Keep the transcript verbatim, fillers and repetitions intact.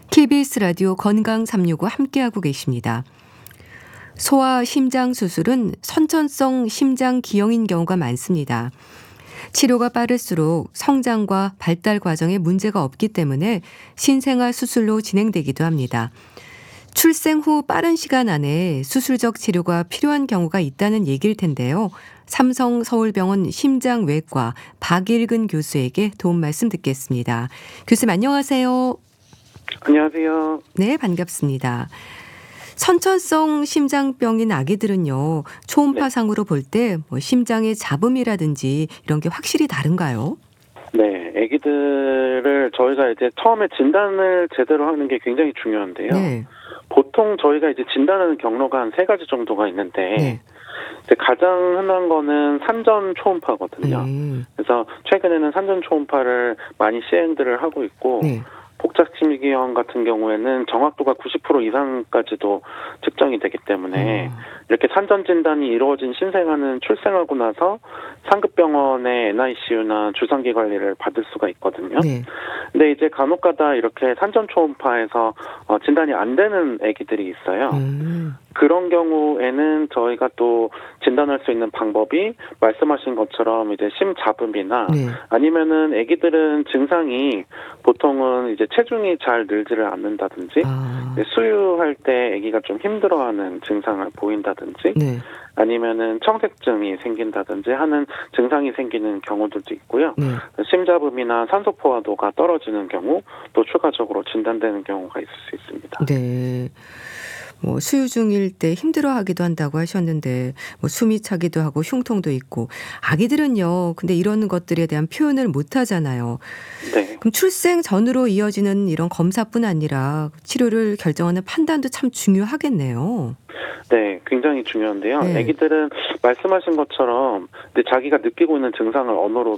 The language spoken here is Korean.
케이비에스 라디오 건강 삼육오 함께하고 계십니다. 소아 심장 수술은 선천성 심장 기형인 경우가 많습니다. 치료가 빠를수록 성장과 발달 과정에 문제가 없기 때문에 신생아 수술로 진행되기도 합니다. 출생 후 빠른 시간 안에 수술적 치료가 필요한 경우가 있다는 얘기일 텐데요. 삼성 서울병원 심장외과 박일근 교수에게 도움 말씀 듣겠습니다. 교수님 안녕하세요. 안녕하세요. 네, 반갑습니다. 선천성 심장병인 아기들은요, 초음파상으로 볼 때 뭐 심장의 잡음이라든지 이런 게 확실히 다른가요? 네, 아기들을 저희가 이제 처음에 진단을 제대로 하는 게 굉장히 중요한데요. 네. 보통 저희가 이제 진단하는 경로가 한 세 가지 정도가 있는데 네. 이제 가장 흔한 거는 산전 초음파거든요. 네. 그래서 최근에는 산전 초음파를 많이 시행들을 하고 있고 네. 복잡심기형 같은 경우에는 정확도가 구십 퍼센트 이상까지도 측정이 되기 때문에 음. 이렇게 산전 진단이 이루어진 신생아는 출생하고 나서 상급병원의 엔아이씨유나 주상기 관리를 받을 수가 있거든요. 네. 근데 이제 간혹가다 이렇게 산전 초음파에서 어, 진단이 안 되는 아기들이 있어요. 음. 그런 경우에는 저희가 또 진단할 수 있는 방법이 말씀하신 것처럼 이제 심잡음이나 네. 아니면은 아기들은 증상이 보통은 이제 체중이 잘 늘지를 않는다든지 아. 이제 수유할 때 아기가 좀 힘들어하는 증상을 보인다든지 네. 아니면은 청색증이 생긴다든지 하는 증상이 생기는 경우들도 있고요. 네. 심잡음이나 산소 포화도가 떨어지는 경우 또 추가적으로 진단되는 경우가 있을 수 있습니다. 네. 뭐 수유 중일 때 힘들어하기도 한다고 하셨는데 뭐 숨이 차기도 하고 흉통도 있고 아기들은요. 근데 이런 것들에 대한 표현을 못 하잖아요. 네. 그럼 출생 전으로 이어지는 이런 검사뿐 아니라 치료를 결정하는 판단도 참 중요하겠네요. 네, 굉장히 중요한데요. 네. 아기들은 말씀하신 것처럼 이제 자기가 느끼고 있는 증상을 언어로